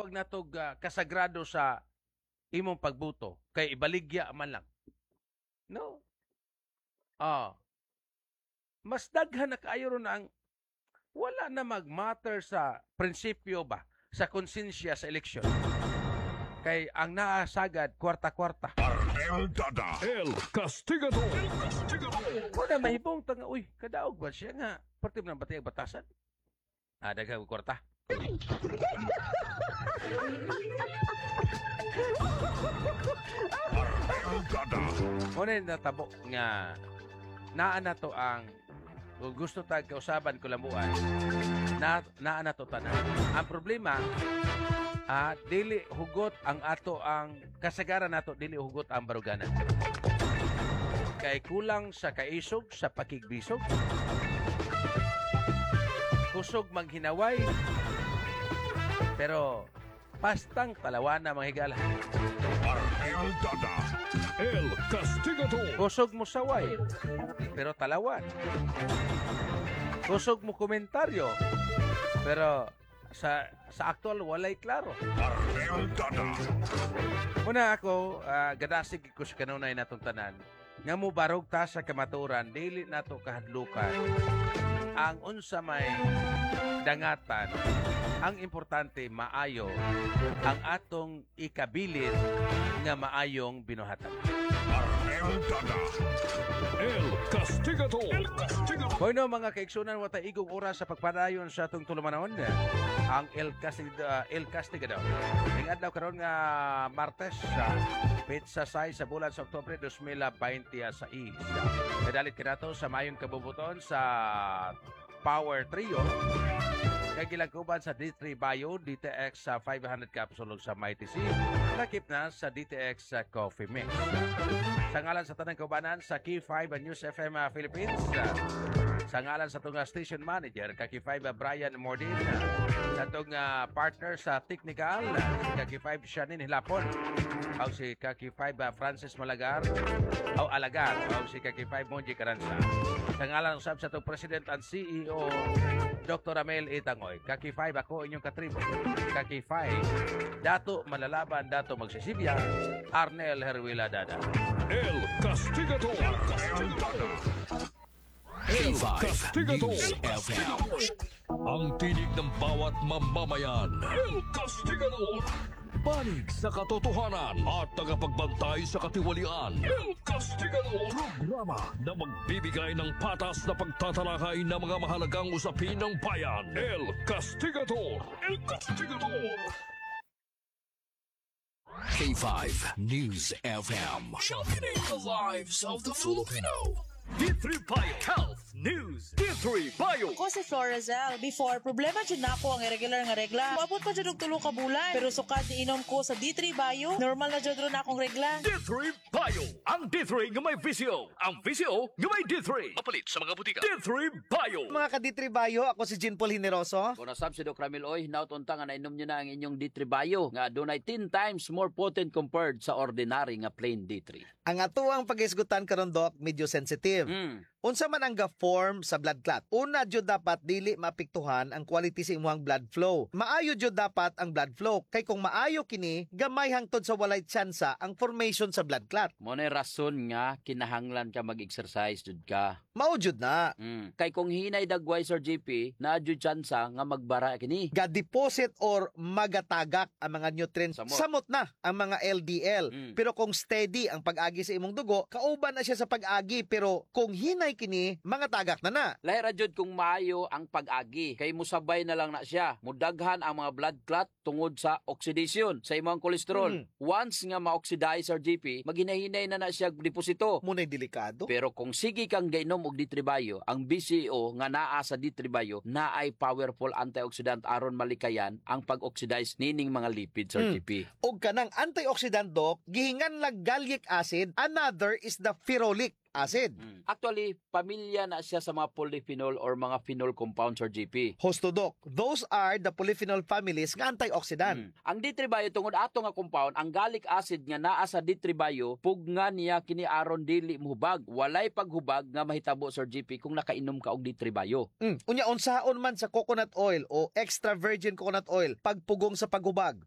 gitawag na to kasagrado sa imong pagbuto kay ibaligya man lang. No? Mas daghan na kaayo ron ang wala na mag-matter sa prinsipyo ba, sa konsensya sa eleksyon. Kay ang naasagad, kwarta-kwarta. El Dada, El Castigador. Wala mahibong tanga, uy, kadaog ba siya nga, parte mo ng batay ang batasan? Daghang kwarta. El Dada. Muna yung natabo nga, naan na to ang, kung gusto tag kausaban ko lamuan, naan na to tanan. Ang problema, dili hugot ang ato ang kasagaran nato, dili hugot ang baruganan. Kay kulang sa kaisog, sa pakigbisog. Kusog manghinaway. Pero pastang talawan na mga higala. El Dada, El Castigador. Kusog mo saway, pero talawan. Kusog mo komentaryo, pero sa aktual walay klaro. El Dada. Una ako, gadasig ko sa kanunay natong tanan. Nga mo barog ta sa kamaturan, dili nato kahadlukan. Ang unsa may dangatan, ang importante maayo ang atong ikabilin nga maayong binuhatan. El Dada, El Castigador. Bueno, mga kaigsunan, wata igong oras sa pagpadayon sa atong tulumanon. Ang El Castigador. Ang adlaw karon nga Martes, Pizza 6 sa bulan sa Oktubre 2026. Kadalit kinato sa mayong kabubuton sa Power Trio. Kay gilagkuban sa D3 Bio, DTX sa 500 capsule sa Mighty C. Nakip na sa DTX sa Coffee Mix. Sa ngalan sa tanang kaubanan sa Key 5 News FM Philippines. Sa ngalan sa tunga station manager, Kaki 5 Brian Mordin. Sa tunga partner sa technical, si Kaki 5 Shanin Hilapon. O si Kaki 5 Francis Malagar. O Alagar. O si Kaki 5 Monji Caranza. Sa ngalan usab sa itong President and CEO, Dr. Amel Itangoy. Kaki 5 ako inyong katribo. Kaki 5, Dato Malalaban, Dato Magsisibya, Arnel Herwila Dada. El Castigador. El Dada. El Castigador. FM. Ang tinig ng bawat mamamayan. El Castigador. Panig sa katotohanan at tagapagbantay sa katiwalian. El Castigador. Programa na magbibigay ng patas na pagtatalakay ng mga mahalagang usapin ng bayan. El Castigador. El Castigador. K5 News FM. Championing the lives of the Filipino. D3 Bio Health News. D3 Bio. Ako si Florazel. Before, problema dyan na ako ang irregular nga regla. Maabot pa dyan og 3 ka bulan. Pero sukad inom ko sa D3 Bio, normal na dyan ron akong regla. D3 Bio. Ang D3 nga may VCO. Ang VCO nga may D3. Mapalit sa mga butika. D3 Bio. Mga ka-D3 Bio, ako si Jean Paul Hineroso. Kung nasab si Doc Ramil Oy, nautunta nga nainom nyo na ang inyong D3 Bio nga dunay 10 times more potent compared sa ordinary nga plain D3. Ang atuang pag-isgutan karon Doc, medyo sensitive. Unsa man ang ga-form sa blood clot? Una jud dapat dili mapiktuhan ang quality sa imong blood flow. Maayo jud dapat ang blood flow kay kung maayo kini, gamay hangtod sa walay tsansa ang formation sa blood clot. Mo na rason nga kinahanglan ka mag-exercise jud ka. Mao jud na. Kay kung hinay dagway Sir GP, na jud tsansa nga magbara kini. Ga-deposit or magatagak ang mga nutrients. Samot na ang mga LDL. Pero kung steady ang pag-agi sa imong dugo, kauban na siya sa pag-agi. Pero kung hinay kini, mga tagak na. Lahi ra jud kung maayo ang pag-agi. Kay musabay na lang na siya. Mudaghan ang mga blood clot tungod sa oxidation sa imong kolesterol. Once nga ma-oxidize Sir GP, maghinay-hinay na siya deposito. Muna'y delikado. Pero kung sige kang gainom og D3 Bio, ang BCO nga naa sa D3 Bio na ay powerful antioxidant aron malikayan ang pag-oxidize nining mga lipids Sir GP. Og kanang antioxidant Doc, gihingan lang gallic acid, another is the ferulic acid. Actually, pamilya na siya sa mga polyphenol or mga phenol compounds or GP. Hosto Doc, those are the polyphenol families nga antioxidant. Ang D3 Bio tungod ato nga compound, ang gallic acid nga naa sa D3 Bio, pugna niya kini aron dili mohubag. Walay paghubag nga mahitabo Sir GP kung nakainom ka og D3 Bio. Unya unsaon man sa coconut oil o extra virgin coconut oil pagpugong sa paghubag.